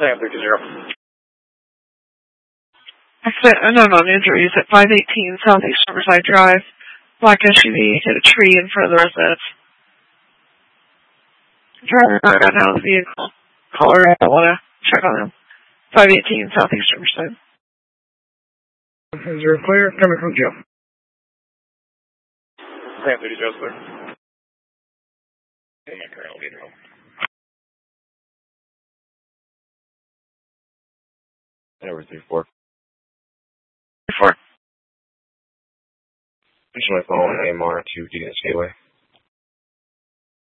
Sam 320. Accident unknown on injuries at 518 Southeast Riverside Drive. Black SUV hit a tree in front of the residence. Driver got out of the vehicle. Caller, I want to check on him. 518 Southeast Riverside. Is there a clear coming from Joe? Sam 30 Joe's clear. Hey, my current leader home. Over 3-4. 4. Pushing my phone, AMR to DNS Gateway.